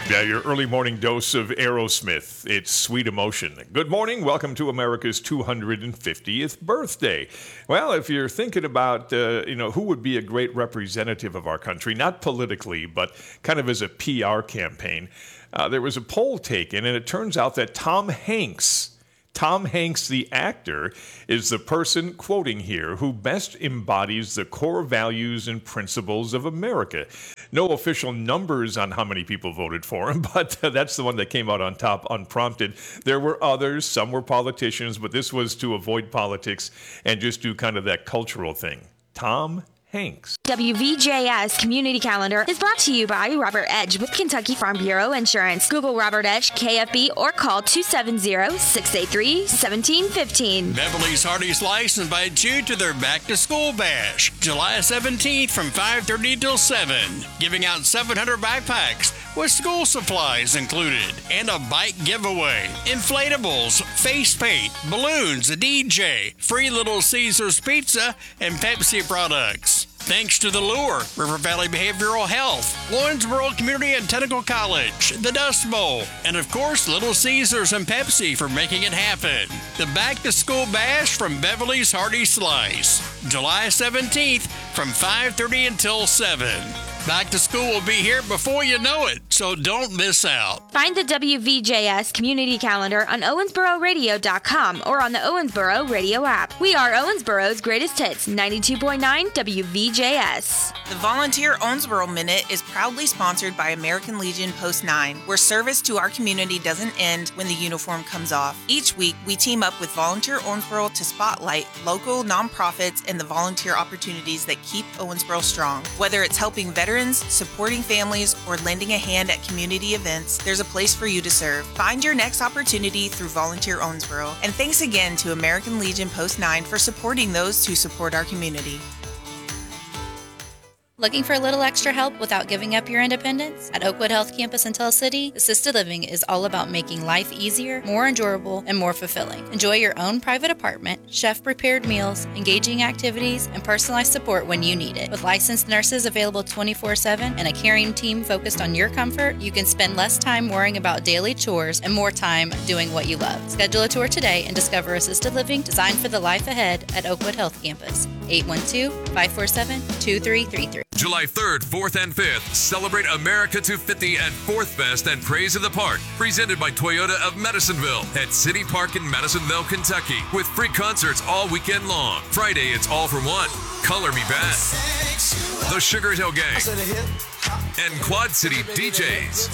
Yeah, your early morning dose of Aerosmith. It's Sweet Emotion. Good morning. Welcome to America's 250th birthday. Well, if you're thinking about, who would be a great representative of our country, not politically, but kind of as a PR campaign, there was a poll taken, and it turns out that Tom Hanks, the actor, is the person, quoting here, who best embodies the core values and principles of America. No official numbers on how many people voted for him, but that's the one that came out on top unprompted. There were others, some were politicians, but this was to avoid politics and just do kind of that cultural thing. Tom Hanks. WVJS Community Calendar is brought to you by Robert Edge with Kentucky Farm Bureau Insurance. Google Robert Edge KFB or call 270-683-1715. Beverly's Hearty Slice invites you to their back-to-school bash, July 17th from 5:30 till 7, giving out 700 backpacks with school supplies included and a bike giveaway, inflatables, face paint, balloons, a DJ, free Little Caesars pizza, and Pepsi products. Thanks to The Lure, River Valley Behavioral Health, Lawrenceburg Community and Technical College, the Dust Bowl, and of course Little Caesars and Pepsi for making it happen. The Back to School Bash from Beverly's Hearty Slice, July 17th from 5:30 until 7. Back to school will be here before you know it, so don't miss out. Find the WVJS Community Calendar on owensbororadio.com or on the Owensboro Radio app. We are Owensboro's greatest hits, 92.9 WVJS. The Volunteer Owensboro Minute is proudly sponsored by American Legion Post 9, where service to our community doesn't end when the uniform comes off. Each week, we team up with Volunteer Owensboro to spotlight local nonprofits and the volunteer opportunities that keep Owensboro strong. Whether it's helping veterans, supporting families, or lending a hand at community events, there's a place for you to serve. Find your next opportunity through Volunteer Owensboro. And thanks again to American Legion Post 9 for supporting those who support our community. Looking for a little extra help without giving up your independence? At Oakwood Health Campus in Tell City, assisted living is all about making life easier, more enjoyable, and more fulfilling. Enjoy your own private apartment, chef-prepared meals, engaging activities, and personalized support when you need it. With licensed nurses available 24/7 and a caring team focused on your comfort, you can spend less time worrying about daily chores and more time doing what you love. Schedule a tour today and discover assisted living designed for the life ahead at Oakwood Health Campus. 812-547-2333. July 3rd, 4th, and 5th, celebrate America 250 at 4th Fest and Praise of the Park, presented by Toyota of Madisonville at City Park in Madisonville, Kentucky, with free concerts all weekend long. Friday, it's All for One, Color Me Bad, The Sugar Hill Gang, and Quad City DJs.